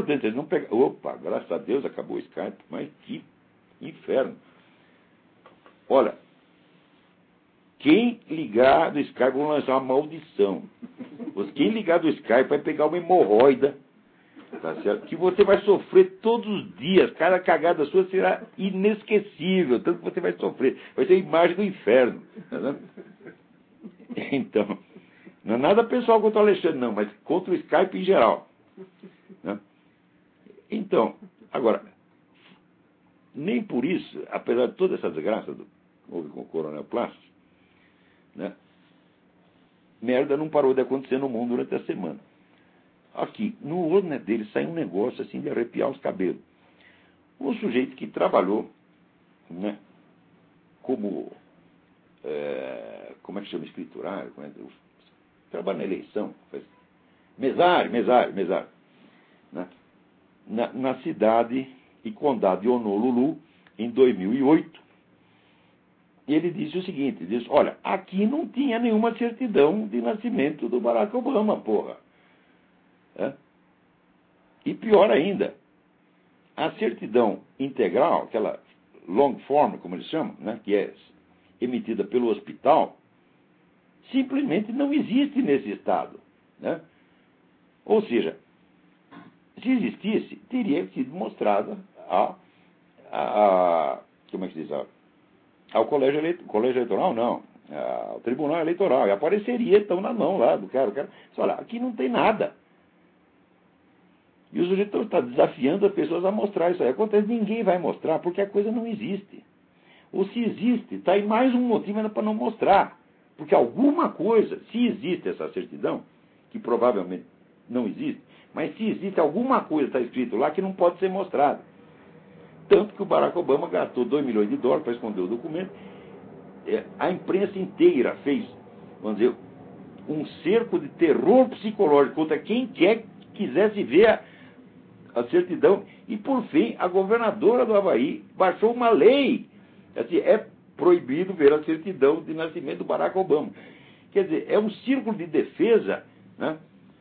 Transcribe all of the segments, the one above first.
importante, eles não pegaram. Opa, graças a Deus acabou o Skype, mas que inferno. Olha, quem ligar do Skype, vão lançar uma maldição. Quem ligar do Skype vai pegar uma hemorroida, tá certo? Que você vai sofrer todos os dias. Cada cagada sua será inesquecível, tanto que você vai sofrer. Vai ser a imagem do inferno. Tá vendo? Então, não é nada pessoal contra o Alexandre, não, mas contra o Skype em geral. Né? Então, agora, nem por isso, apesar de toda essa desgraça que houve com o Coronel Plácido, né, merda não parou de acontecer no mundo durante a semana. Aqui, no olho dele, sai um negócio assim de arrepiar os cabelos. Um sujeito que trabalhou, né, como é que chama, escriturário, trabalha na eleição, mesário, né, na cidade e condado de Honolulu, em 2008. E ele disse o seguinte, ele disse, olha, aqui não tinha nenhuma certidão de nascimento do Barack Obama, porra. E pior ainda, a certidão integral, aquela long form, como eles chamam, né, que é emitida pelo hospital, simplesmente não existe nesse estado. Né? Ou seja, se existisse, teria sido mostrada como é que se diz? Ao colégio eleitoral, não. Ao tribunal eleitoral. E apareceria, então, na mão lá do cara. O cara diz, olha, aqui não tem nada. E o sujeito está desafiando as pessoas a mostrar isso aí. Acontece, ninguém vai mostrar, porque a coisa não existe. Ou se existe, está aí mais um motivo ainda para não mostrar. Porque alguma coisa, se existe essa certidão, que provavelmente não existe, mas se existe alguma coisa, está escrito lá, que não pode ser mostrada. Tanto que o Barack Obama gastou $2 milhões para esconder o documento. A imprensa inteira fez, vamos dizer, um cerco de terror psicológico contra quem quisesse ver a certidão. E, por fim, a governadora do Havaí baixou uma lei. Assim, é proibido ver a certidão de nascimento do Barack Obama. Quer dizer, é um círculo de defesa, né?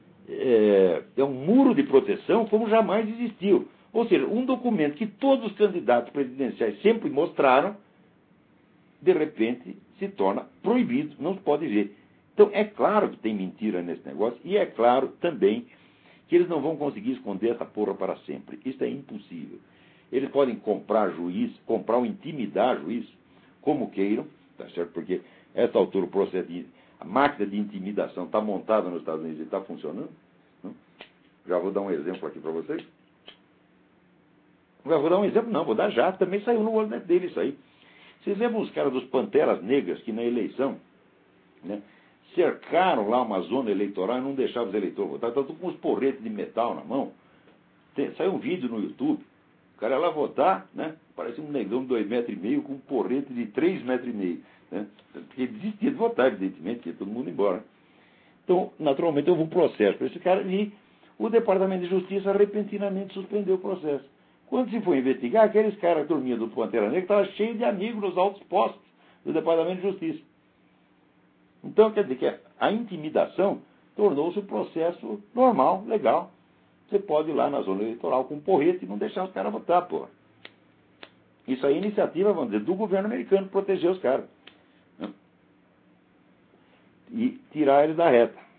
É um muro de proteção como jamais existiu. Ou seja, um documento que todos os candidatos presidenciais sempre mostraram, de repente se torna proibido, não se pode ver. Então, é claro que tem mentira nesse negócio, e é claro também que eles não vão conseguir esconder essa porra para sempre. Isso é impossível. Eles podem comprar juiz, comprar ou intimidar juiz, como queiram, tá certo? Porque, a essa altura, a máquina de intimidação está montada nos Estados Unidos e está funcionando. Não? Já vou dar um exemplo aqui para vocês. Vou dar um exemplo, não, vou dar já, também saiu no olho dele isso aí. Vocês lembram os caras dos Panteras Negras que na eleição, né, cercaram lá uma zona eleitoral e não deixavam os eleitores votar, estavam com uns porretes de metal na mão. Saiu um vídeo no YouTube, o cara ia lá votar, né, parecia um negão de 2,5 metros com um porrete de 3,5 metros. Né, porque desistia de votar, evidentemente, que ia todo mundo embora. Então, naturalmente, houve um processo para esse cara e o Departamento de Justiça repentinamente suspendeu o processo. Quando se foi investigar, aqueles caras, a turminha do Pantera Negra, estava cheio de amigos nos altos postos do Departamento de Justiça. Então, quer dizer que a intimidação tornou-se um processo normal, legal. Você pode ir lá na zona eleitoral com um porrete e não deixar os caras votar, porra. Isso aí é iniciativa, vamos dizer, do governo americano proteger os caras. Né? E tirar eles da reta.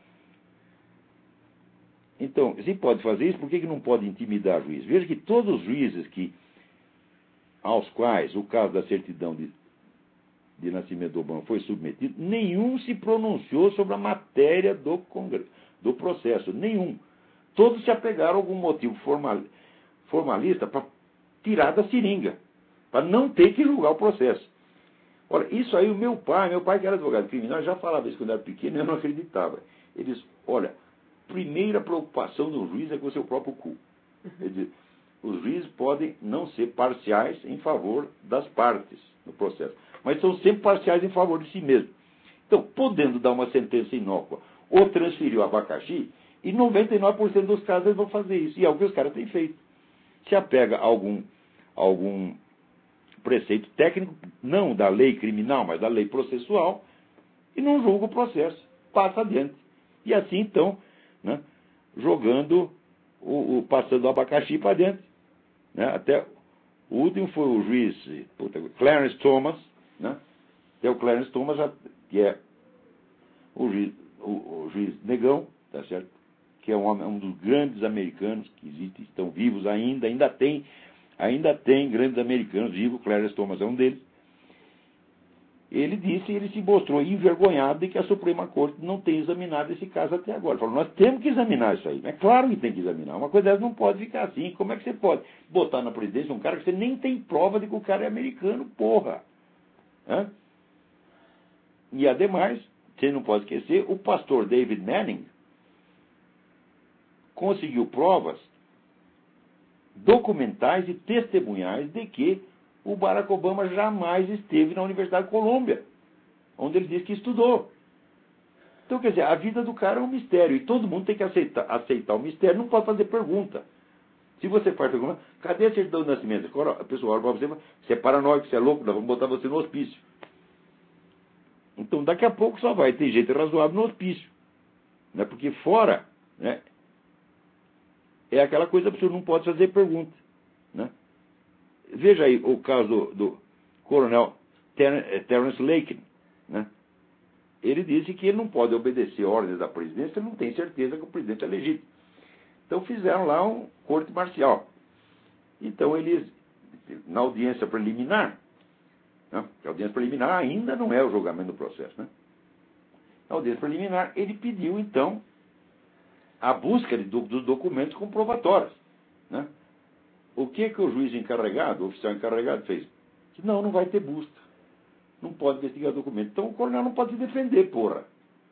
Então, se pode fazer isso, por que não pode intimidar juiz? Veja que todos os juízes aos quais o caso da certidão de nascimento do Obama foi submetido, nenhum se pronunciou sobre a matéria do processo. Nenhum. Todos se apegaram a algum motivo formalista para tirar da seringa, para não ter que julgar o processo. Olha, isso aí meu pai que era advogado criminal, já falava isso quando era pequeno e eu não acreditava. Ele disse, olha, primeira preocupação do juiz é com o seu próprio cu. Quer dizer, os juízes podem não ser parciais em favor das partes no processo, mas são sempre parciais em favor de si mesmo. Então, podendo dar uma sentença inócua ou transferir o abacaxi, em 99% dos casos eles vão fazer isso. E é o que os caras têm feito. Se apega a algum preceito técnico, não da lei criminal, mas da lei processual, e não julga o processo. Passa adiante. E assim, então, né, jogando passando o abacaxi para dentro. Né? Até o último foi o juiz Clarence Thomas, né? Até o Clarence Thomas, que é o juiz negão, tá certo? Que é um dos grandes americanos que existem, estão vivos ainda tem grandes americanos vivos, Clarence Thomas é um deles. Ele se mostrou envergonhado de que a Suprema Corte não tem examinado esse caso até agora. Ele falou, nós temos que examinar isso aí. É claro que tem que examinar. Uma coisa dessa não pode ficar assim. Como é que você pode botar na presidência um cara que você nem tem prova de que o cara é americano, porra? Hã? E, ademais, você não pode esquecer, o pastor David Manning conseguiu provas documentais e testemunhais de que o Barack Obama jamais esteve na Universidade de Colômbia, onde ele disse que estudou. Então, quer dizer, a vida do cara é um mistério, e todo mundo tem que aceitar o mistério, não pode fazer pergunta. Se você faz pergunta, cadê a certidão de nascimento? A pessoa olha para você e fala, você é paranoico, você é louco, nós vamos botar você no hospício. Então, daqui a pouco só vai ter gente razoável no hospício. Né? Porque fora, né, é aquela coisa absurda, não pode fazer pergunta. Né? Veja aí o caso do coronel Terence Lake. Né? Ele disse que ele não pode obedecer ordens da presidência, ele não tem certeza que o presidente é legítimo. Então fizeram lá um corte marcial. Então eles, na audiência preliminar, né? A audiência preliminar ainda não é o julgamento do processo. Né? Na audiência preliminar, ele pediu, então, a busca dos documentos comprobatórios. Né? O que o juiz encarregado, o oficial encarregado, fez? Que não vai ter busca. Não pode investigar documento. Então o coronel não pode se defender, porra.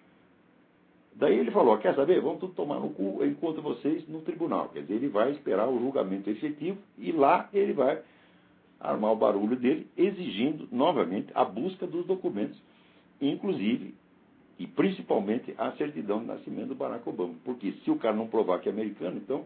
Daí ele falou, quer saber? Vamos tudo tomar no cu, eu encontro vocês no tribunal. Quer dizer, ele vai esperar o julgamento efetivo e lá ele vai armar o barulho dele, exigindo, novamente, a busca dos documentos, inclusive e principalmente a certidão de nascimento do Barack Obama. Porque se o cara não provar que é americano, então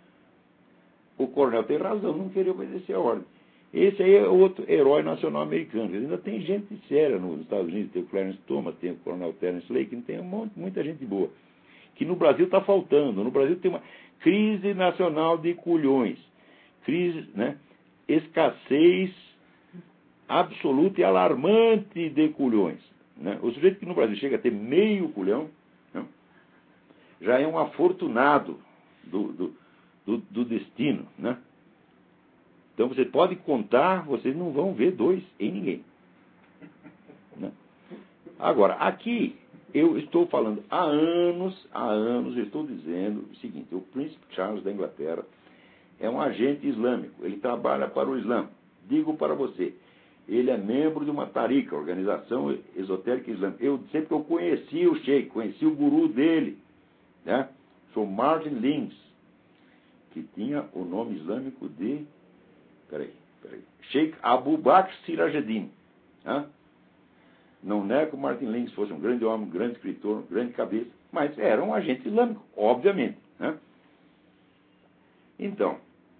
o coronel tem razão, não querer obedecer a ordem. Esse aí é outro herói nacional americano. Ainda tem gente séria nos Estados Unidos, tem o Clarence Thomas, tem o coronel Terence Lake, tem muita gente boa. Que no Brasil está faltando. No Brasil tem uma crise nacional de culhões. Crise, né? Escassez absoluta e alarmante de culhões. Né? O sujeito que no Brasil chega a ter meio culhão, né? Já é um afortunado do destino, né? Então você pode contar, vocês não vão ver dois em ninguém. Né? Agora, aqui eu estou falando há anos eu estou dizendo o seguinte, o príncipe Charles da Inglaterra é um agente islâmico, ele trabalha para o Islã. Digo para você, ele é membro de uma tariqa, organização esotérica islâmica. Eu sempre que eu conheci o sheik, conheci o guru dele, né? Sou Martin Lins, que tinha o nome islâmico de Sheikh Abu Bakr Sirajuddin. Né? Não é que o Martin Lins fosse um grande homem, um grande escritor, um grande cabeça, mas era um agente islâmico, obviamente. Né? Então,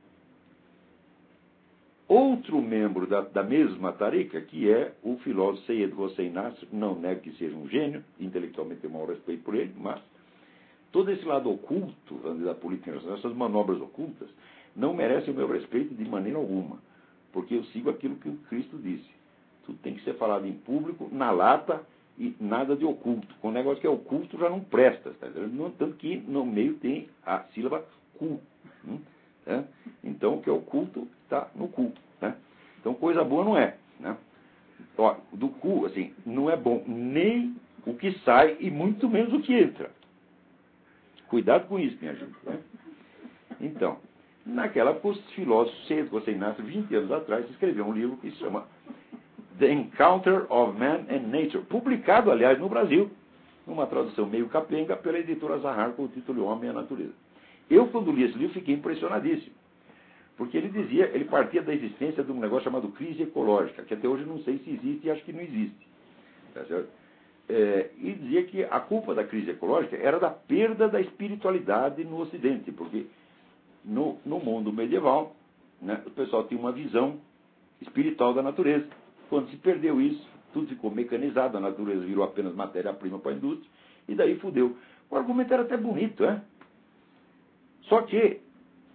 outro membro da mesma tariqa, que é o filósofo Seyyed Hossein Nasr, não nego que seja um gênio, intelectualmente tenho o maior respeito por ele, mas todo esse lado oculto da política internacional, essas manobras ocultas, não merecem o meu respeito de maneira alguma, porque eu sigo aquilo que o Cristo disse. Tudo tem que ser falado em público, na lata, e nada de oculto. Com o negócio que é oculto já não presta, tá? Tanto que no meio tem a sílaba cu. Né? Então o que é oculto está no cu. Né? Então coisa boa não é. Né? Ó, do cu, assim, não é bom nem o que sai e muito menos o que entra. Cuidado com isso, minha gente. Né? Então, naquela época, os filósofos, Seyyed Hossein Nasr, 20 anos atrás, escreveu um livro que se chama The Encounter of Man and Nature, publicado, aliás, no Brasil, numa tradução meio capenga, pela editora Zahar, com o título Homem e a Natureza. Eu, quando li esse livro, fiquei impressionadíssimo, porque ele partia da existência de um negócio chamado crise ecológica, que até hoje não sei se existe e acho que não existe. Tá certo? E dizia que a culpa da crise ecológica era da perda da espiritualidade no Ocidente, porque no mundo medieval, né, o pessoal tinha uma visão espiritual da natureza. Quando se perdeu isso, tudo ficou mecanizado, a natureza virou apenas matéria-prima para a indústria, e daí fudeu. O argumento era até bonito, né? Só que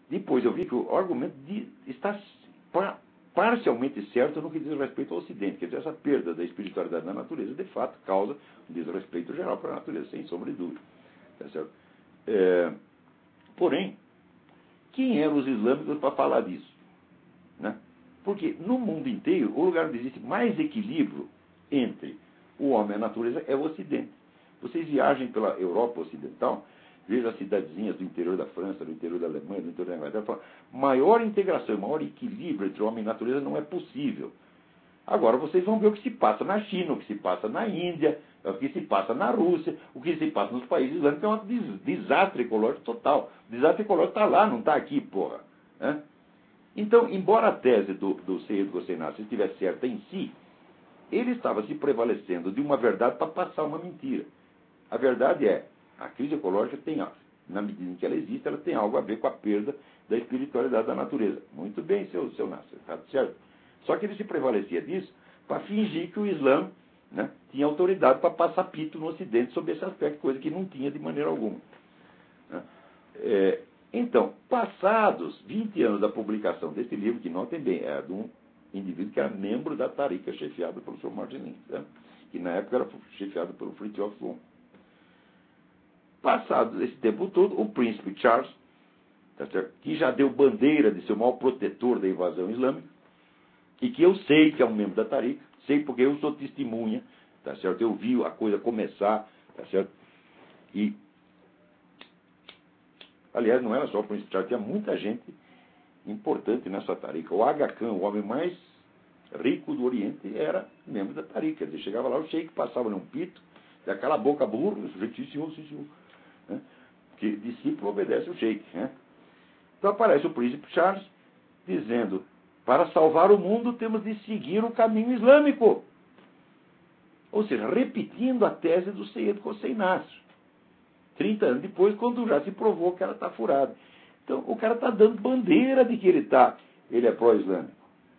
depois eu vi que o argumento está parcialmente certo no que diz respeito ao Ocidente. Quer dizer, essa perda da espiritualidade da natureza, de fato, causa um desrespeito geral para a natureza, sem sombra de dúvida. Tá certo? Porém, quem eram os islâmicos para falar disso? Né? Porque no mundo inteiro, o lugar onde existe mais equilíbrio entre o homem e a natureza é o Ocidente. Vocês viajem pela Europa Ocidental, vejam as cidadezinhas do interior da França, do interior da Alemanha, do interior da Inglaterra, maior integração, maior equilíbrio entre homem e natureza não é possível. Agora vocês vão ver o que se passa na China, o que se passa na Índia, o que se passa na Rússia, o que se passa nos países islâmicos, é um desastre ecológico total. O desastre ecológico está lá, não está aqui, porra. Né? Então, embora a tese do Seyyed Hossein Nasr estivesse certa em si, ele estava se prevalecendo de uma verdade para passar uma mentira. A verdade é, a crise ecológica tem, na medida em que ela existe, ela tem algo a ver com a perda da espiritualidade da natureza. Muito bem, seu Nasr, está certo? Só que ele se prevalecia disso para fingir que o Islã, né, tinha autoridade para passar pito no Ocidente sobre esse aspecto, coisa que não tinha de maneira alguma. Né? Então, passados 20 anos da publicação desse livro, que notem bem, é de um indivíduo que era membro da Tariqa, chefiado pelo Sr. Martin Lins, né, que na época era chefiado pelo Fritjof Lund. Passado esse tempo todo, o príncipe Charles, tá certo, que já deu bandeira de ser o maior protetor da invasão islâmica, e que eu sei que é um membro da Tariqa, sei porque eu sou testemunha, tá certo? Eu vi a coisa começar, tá certo? E, aliás, não era só o príncipe Charles, tinha muita gente importante nessa Tariqa. O Aga Khan, o homem mais rico do Oriente, era membro da Tariqa. Ele chegava lá, o sheik passava num pito, daquela boca burra, o sujeito, sim, senhor. Né? Porque discípulo obedece o sheik. Né? Então aparece o príncipe Charles dizendo: para salvar o mundo temos de seguir o caminho islâmico. Ou seja, repetindo a tese do Seyyed Hossein Nasr. 30 anos depois, quando já se provou que ela está furada. Então, o cara está dando bandeira de que ele é pró-islâmico.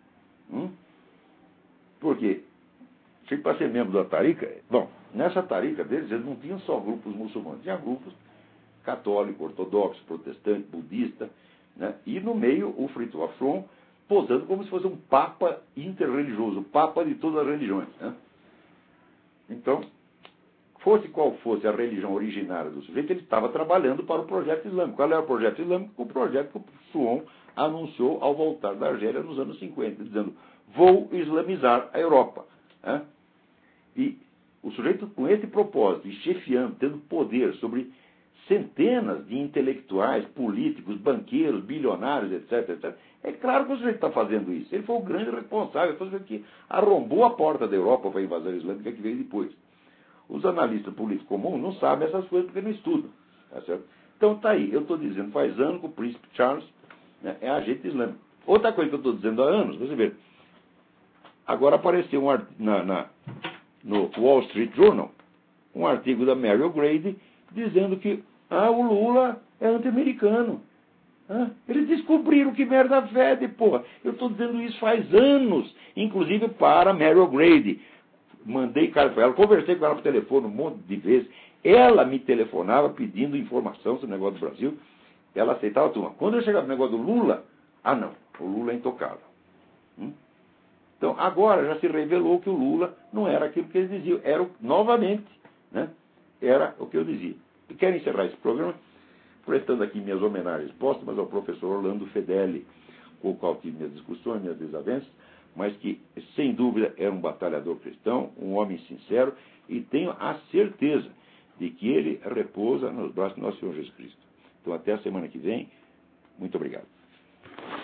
Por quê? Para ser membro da Tariqa, bom, nessa Tariqa deles, eles não tinham só grupos muçulmanos, tinha grupos católicos, ortodoxos, protestantes, budistas, né? E no meio o Fritjof Lund posando como se fosse um papa interreligioso, o papa de todas as religiões. Né? Então, fosse qual fosse a religião originária do sujeito, ele estava trabalhando para o projeto islâmico. Qual era o projeto islâmico? O projeto que o Suon anunciou ao voltar da Argélia nos anos 50, dizendo: vou islamizar a Europa. Né? E o sujeito com esse propósito, e chefiando, tendo poder sobre centenas de intelectuais, políticos, banqueiros, bilionários, etc. É claro que o sujeito está fazendo isso. Ele foi o grande responsável, foi o sujeito que arrombou a porta da Europa para a invasão islâmica que veio depois. Os analistas políticos comuns não sabem essas coisas porque não estudam. Tá certo? Então está aí, eu estou dizendo, faz anos que o príncipe Charles, né, é agente islâmico. Outra coisa que eu estou dizendo há anos, você vê, agora apareceu no Wall Street Journal um artigo da Mary O'Grady dizendo que o Lula é anti-americano. Eles descobriram que merda fede, porra. Eu estou dizendo isso faz anos, inclusive para Mary O'Grady. Mandei carta para ela, conversei com ela por telefone um monte de vezes. Ela me telefonava pedindo informação sobre o negócio do Brasil. Ela aceitava tudo. Quando eu chegava no negócio do Lula, não, o Lula é intocável. Então, agora já se revelou que o Lula não era aquilo que eles diziam. Era, novamente, né, era o que eu dizia. E quero encerrar esse programa prestando aqui minhas homenagens póstumas ao professor Orlando Fedeli, com o qual tive minhas discussões, minhas desavenças, mas que, sem dúvida, era um batalhador cristão, um homem sincero, e tenho a certeza de que ele repousa nos braços do nosso Senhor Jesus Cristo. Então, até a semana que vem. Muito obrigado.